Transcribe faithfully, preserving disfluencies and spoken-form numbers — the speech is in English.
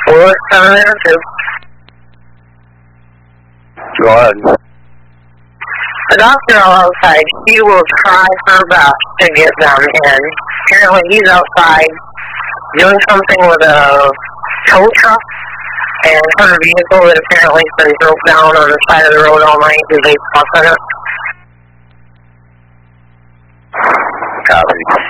Well, it's on there too. Go ahead. The doctor outside, he will try her best to get them in. Apparently he's outside doing something with a tow truck and her vehicle that apparently has been broke down on the side of the road all night because they fucked on it. Copy.